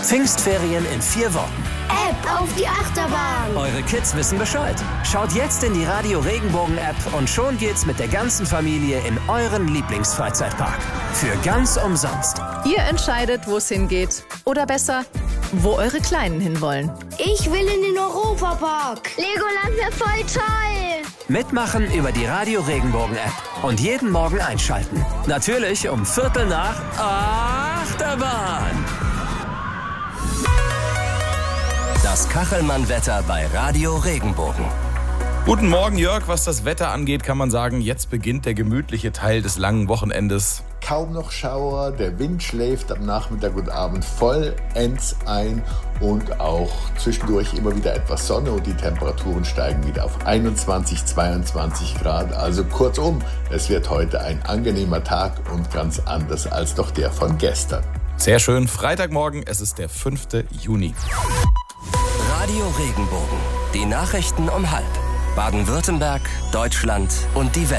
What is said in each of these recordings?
Pfingstferien in 4 Wochen. App auf die Achterbahn. Eure Kids wissen Bescheid. Schaut jetzt in die Radio Regenbogen App und schon geht's mit der ganzen Familie in euren Lieblingsfreizeitpark. Für ganz umsonst. Ihr entscheidet, wo es hingeht. Oder besser, wo eure Kleinen hinwollen. Ich will in den Europapark. Legoland wäre voll toll. Mitmachen über die Radio Regenbogen App und jeden Morgen einschalten. Natürlich um 7:45 Achterbahn. Das Kachelmann-Wetter bei Radio Regenbogen. Guten Morgen, Jörg. Was das Wetter angeht, kann man sagen, jetzt beginnt der gemütliche Teil des langen Wochenendes. Kaum noch Schauer, der Wind schläft am Nachmittag und Abend vollends ein und auch zwischendurch immer wieder etwas Sonne und die Temperaturen steigen wieder auf 21, 22 Grad. Also kurzum, es wird heute ein angenehmer Tag und ganz anders als doch der von gestern. Sehr schön, Freitagmorgen, es ist der 5. Juni. Radio Regenbogen. Die Nachrichten um 12:30. Baden-Württemberg, Deutschland und die Welt.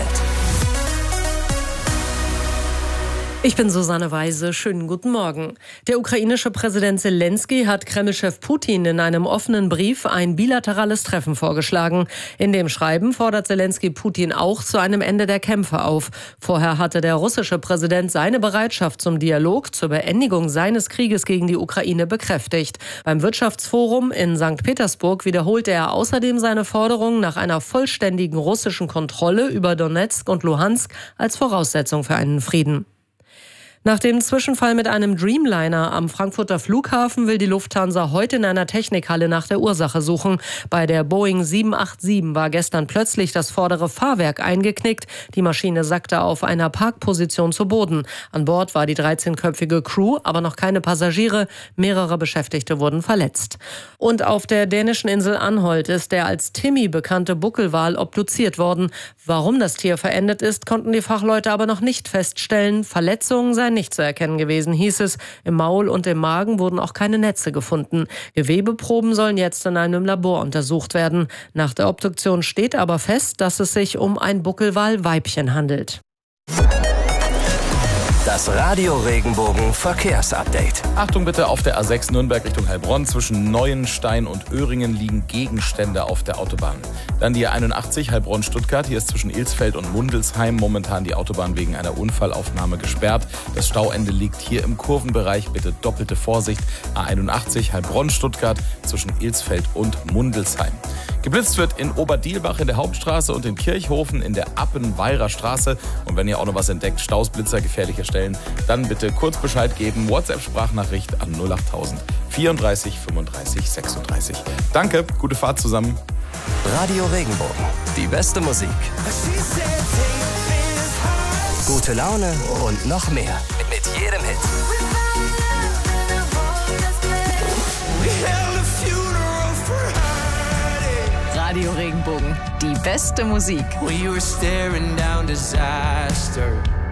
Ich bin Susanne Weise. Schönen guten Morgen. Der ukrainische Präsident Zelensky hat Kreml-Chef Putin in einem offenen Brief ein bilaterales Treffen vorgeschlagen. In dem Schreiben fordert Zelensky Putin auch zu einem Ende der Kämpfe auf. Vorher hatte der russische Präsident seine Bereitschaft zum Dialog zur Beendigung seines Krieges gegen die Ukraine bekräftigt. Beim Wirtschaftsforum in St. Petersburg wiederholte er außerdem seine Forderung nach einer vollständigen russischen Kontrolle über Donetsk und Luhansk als Voraussetzung für einen Frieden. Nach dem Zwischenfall mit einem Dreamliner am Frankfurter Flughafen will die Lufthansa heute in einer Technikhalle nach der Ursache suchen. Bei der Boeing 787 war gestern plötzlich das vordere Fahrwerk eingeknickt. Die Maschine sackte auf einer Parkposition zu Boden. An Bord war die 13-köpfige Crew, aber noch keine Passagiere. Mehrere Beschäftigte wurden verletzt. Und auf der dänischen Insel Anholt ist der als Timmy bekannte Buckelwal obduziert worden. Warum das Tier verendet ist, konnten die Fachleute aber noch nicht feststellen. Verletzungen seien nicht zu erkennen gewesen, hieß es. Im Maul und im Magen wurden auch keine Netze gefunden. Gewebeproben sollen jetzt in einem Labor untersucht werden. Nach der Obduktion steht aber fest, dass es sich um ein Buckelwal-Weibchen handelt. Das Radio Regenbogen Verkehrsupdate. Achtung bitte, auf der A6 Nürnberg Richtung Heilbronn zwischen Neuenstein und Öhringen liegen Gegenstände auf der Autobahn. Dann die A81 Heilbronn-Stuttgart. Hier ist zwischen Ilsfeld und Mundelsheim momentan die Autobahn wegen einer Unfallaufnahme gesperrt. Das Stauende liegt hier im Kurvenbereich. Bitte doppelte Vorsicht. A81 Heilbronn-Stuttgart zwischen Ilsfeld und Mundelsheim. Geblitzt wird in Oberdielbach in der Hauptstraße und in Kirchhofen in der Appenweirer Straße. Und wenn ihr auch noch was entdeckt, Staus, Blitzer, gefährliche Stellen, dann bitte kurz Bescheid geben. WhatsApp-Sprachnachricht an 08000 34 35 36. Danke, gute Fahrt zusammen. Radio Regenbogen. Die beste Musik. Gute Laune und noch mehr. Mit jedem Hit. Radio Regenbogen. Die beste Musik. When you were staring down disaster.